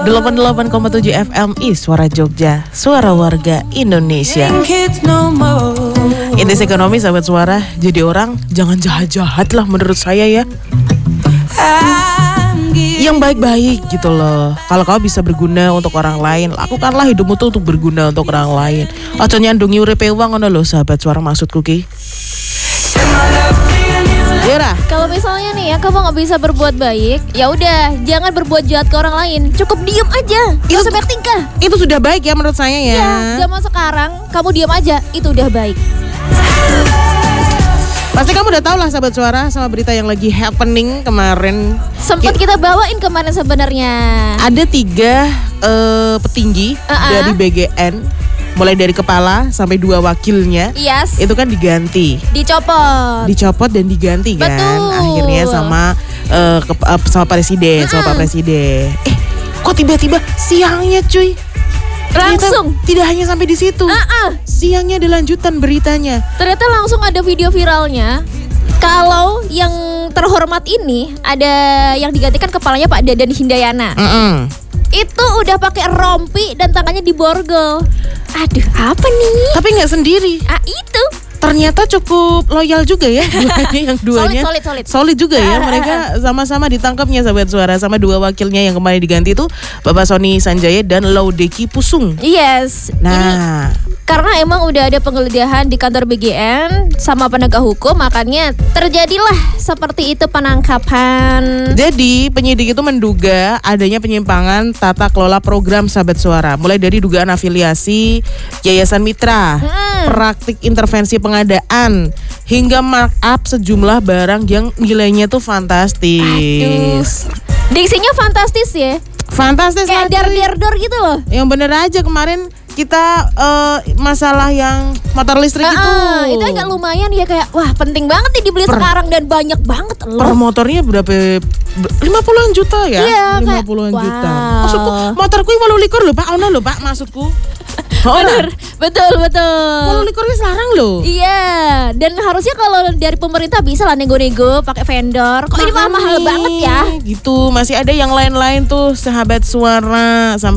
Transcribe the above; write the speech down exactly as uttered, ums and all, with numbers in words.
delapan puluh delapan koma tujuh F M I Suara Jogja, suara warga Indonesia. Intis ekonomi sahabat suara, jadi orang jangan jahat-jahat lah menurut saya ya. Yang baik-baik gitu loh. Kalau kau bisa berguna untuk orang lain, lakukanlah hidupmu tuh untuk berguna untuk orang lain. Ojo nyandungi uripe wong ngono lho sahabat suara, maksudku ki. Yura, kalau misalnya nih ya kamu nggak bisa berbuat baik, ya udah jangan berbuat jahat ke orang lain, cukup diem aja, nggak usah banyak tingkah. Itu sudah baik ya menurut saya ya. Ya, zaman sekarang kamu diem aja, itu udah baik. Pasti kamu udah tahu lah sahabat suara sama berita yang lagi happening kemarin. Sempat kita bawain kemarin sebenarnya. Ada tiga uh, petinggi uh-uh. dari B G N. Mulai dari kepala sampai dua wakilnya, yes. itu kan diganti, dicopot, dicopot dan diganti kan, betul. Akhirnya sama uh, ke, uh, sama presiden, hmm. sama Pak Presiden. Eh, kok tiba-tiba siangnya cuy? Langsung. Ternyata tidak hanya sampai di situ, uh-uh. siangnya ada lanjutan beritanya. Ternyata langsung ada video viralnya. Kalau yang terhormat ini ada yang digantikan kepalanya Pak Dadan Hindayana. Uh-uh. Itu udah pakai rompi dan tangannya diborgol. Aduh, apa nih? Tapi nggak sendiri. Ah, itu. Ternyata cukup loyal juga ya duanya, yang duanya solid, solid, solid. solid juga ya. Mereka sama-sama ditangkapnya sahabat suara sama dua wakilnya yang kembali diganti itu Bapak Sony Sanjaya dan Laudeki Pusung. Yes. Nah, ini karena emang udah ada penggeledahan di kantor B G N sama penegak hukum, makanya terjadilah seperti itu penangkapan. Jadi penyidik itu menduga adanya penyimpangan tata kelola program sahabat suara, mulai dari dugaan afiliasi yayasan mitra, hmm. praktik intervensi pengadaan, hingga markup sejumlah barang yang nilainya tuh fantastis. Aduh, diksinya fantastis ya. Fantastis kayak dar-dar-dar gitu loh. Yang bener aja kemarin kita uh, masalah yang motor listrik uh, itu itu agak lumayan ya, kayak wah penting banget nih dibeli per, sekarang dan banyak banget loh. Per motornya berapa? lima puluhan juta ya? Iya, lima puluhan wow. juta. Maksudku motorku walau likur lho Pak, ono lho Pak maksudku. Bener, betul betul. Walau likurnya selarang loh. Iya, dan harusnya kalau dari pemerintah bisa lah nego-nego pakai vendor. Kok ini mahal-mahal banget ya? Gitu, masih ada yang lain-lain tuh sahabat suara.